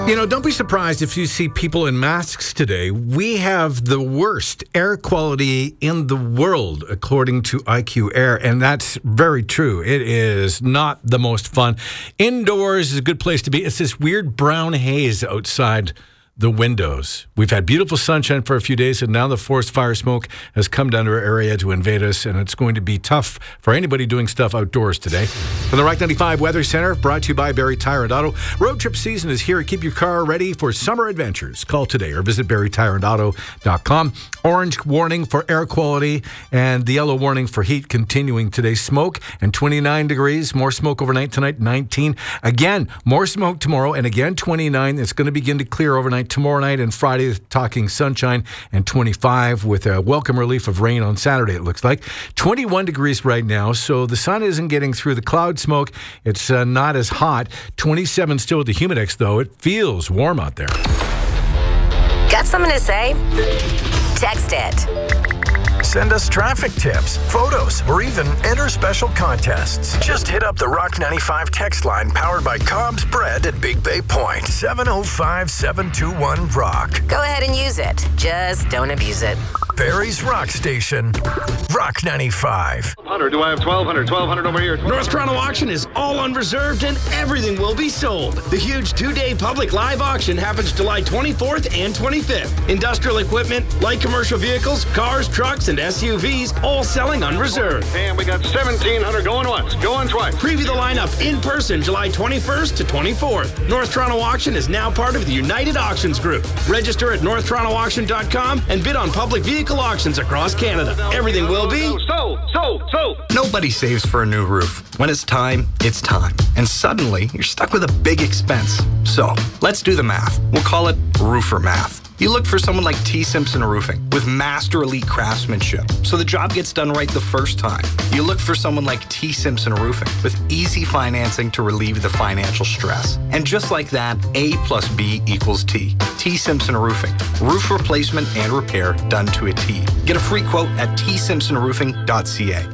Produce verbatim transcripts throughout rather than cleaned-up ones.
You know, don't be surprised if you see people in masks today. We have the worst air quality in the world, according to I Q Air, and that's very true. It is not the most fun. Indoors is a good place to be. It's this weird brown haze outside the windows. We've had beautiful sunshine for a few days, and now the forest fire smoke has come down to our area to invade us, and it's going to be tough for anybody doing stuff outdoors today. From the Rock ninety-five Weather Center, brought to you by Barrie Tire and Auto. Road trip season is here. Keep your car ready for summer adventures. Call today or visit barrie tire and auto dot com. Orange warning for air quality and the yellow warning for heat continuing today. Smoke and twenty-nine degrees. More smoke overnight tonight, nineteen. Again, more smoke tomorrow, and again, twenty-nine. It's going to begin to clear overnight tomorrow night, and Friday talking sunshine and twenty-five with a welcome relief of rain on Saturday, it looks like. twenty-one degrees right now, so the sun isn't getting through the cloud smoke. It's uh, not as hot. twenty-seven still with the Humidex, though. It feels warm out there. Got something to say? Text it. Send us traffic tips, photos, or even enter special contests. Just hit up the Rock ninety-five text line powered by Cobb's Bread at Big Bay Point. seven oh five, seven two one, ROCK. Go ahead and use it. Just don't abuse it. Barrie's Rock Station. Rock ninety-five. twelve hundred. Do I have twelve hundred? twelve hundred over here. North Toronto Auction is all unreserved and everything will be sold. The huge two-day public live auction happens July twenty-fourth and twenty-fifth. Industrial equipment, light commercial vehicles, cars, trucks, and S U Vs all selling unreserved. And we got seventeen hundred going once, going twice. Preview the lineup in person July twenty-first to twenty-fourth. North Toronto Auction is now part of the United Auctions Group. Register at north toronto auction dot com and bid on public vehicle auctions across Canada. Everything will be so, so, so. Nobody saves for a new roof. When it's time, it's time. And suddenly, you're stuck with a big expense. So, let's do the math. We'll call it roofer math. You look for someone like T. Simpson Roofing with master elite craftsmanship, so the job gets done right the first time. You look for someone like T. Simpson Roofing with easy financing to relieve the financial stress. And just like that, A plus B equals T. T. Simpson Roofing. Roof replacement and repair done to a T. Get a free quote at t simpson roofing dot c a.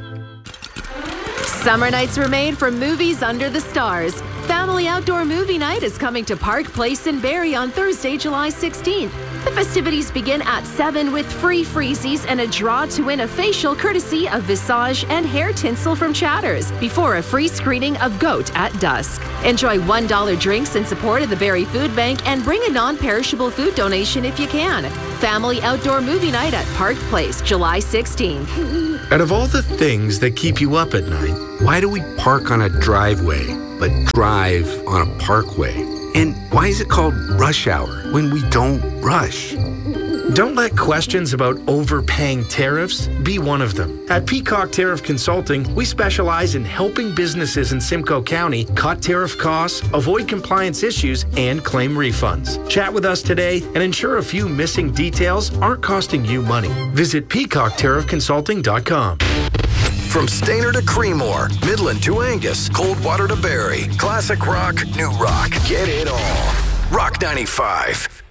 Summer nights were made for movies under the stars. Family Outdoor Movie Night is coming to Park Place in Barrie on Thursday, July sixteenth. The festivities begin at seven with free freezies and a draw to win a facial courtesy of Visage and hair tinsel from Chatters before a free screening of Goat at dusk. Enjoy one dollar drinks in support of the Barrie Food Bank and bring a non-perishable food donation if you can. Family Outdoor Movie Night at Park Place, July sixteenth. Out of all the things that keep you up at night, why do we park on a driveway but drive on a parkway? And why is it called rush hour when we don't rush? Don't let questions about overpaying tariffs be one of them. At Peacock Tariff Consulting, we specialize in helping businesses in Simcoe County cut tariff costs, avoid compliance issues, and claim refunds. Chat with us today and ensure a few missing details aren't costing you money. Visit peacock tariff consulting dot com. From Stayner to Creemore, Midland to Angus, Coldwater to Barrie, classic rock, new rock. Get it all. Rock ninety-five.